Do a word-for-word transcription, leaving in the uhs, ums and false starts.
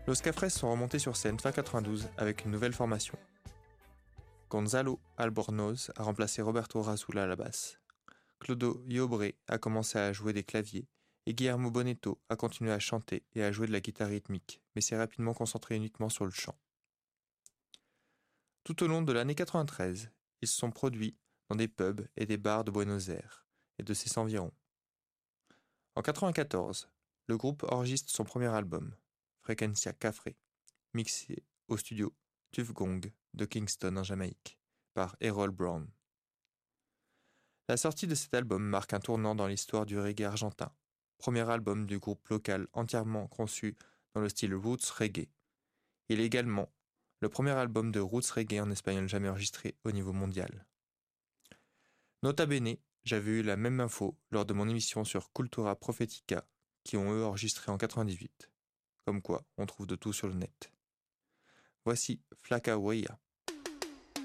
Los Cafres sont remontés sur scène fin quatre-vingt-douze avec une nouvelle formation. Gonzalo Albornoz a remplacé Roberto Rasula à la basse. Clodo Iobre a commencé à jouer des claviers et Guillermo Bonetto a continué à chanter et à jouer de la guitare rythmique, mais s'est rapidement concentré uniquement sur le chant. Tout au long de l'année quatre-vingt-treize, ils se sont produits dans des pubs et des bars de Buenos Aires et de ses environs. En quatre-vingt-quatorze, le groupe enregistre son premier album, Frequencia Cafre, mixé au studio Tuff Gong de Kingston en Jamaïque, par Errol Brown. La sortie de cet album marque un tournant dans l'histoire du reggae argentin, premier album du groupe local entièrement conçu dans le style roots reggae. Il est également le premier album de roots reggae en espagnol jamais enregistré au niveau mondial. Nota bene, j'avais eu la même info lors de mon émission sur Cultura Profetica, qui ont eux enregistré en quatre-vingt-dix-huit. Comme quoi, on trouve de tout sur le net. Voici Flaca Huella.